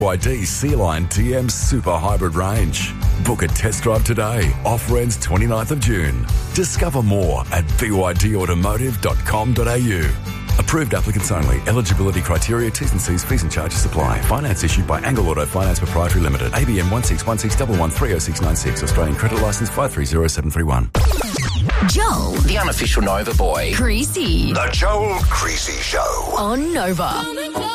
BYD Sea-Line TM Super Hybrid range. Book a test drive today. Offer ends 29th of June. Discover more at bydautomotive.com.au. Approved applicants only. Eligibility criteria, T's and C's, fees and charges apply. Finance issued by Angle Auto Finance Proprietary Limited. ABM 16161130696. Australian credit licence 530731. Joel, The unofficial Nova boy. Creasy The Joel Creasy Show. on Nova.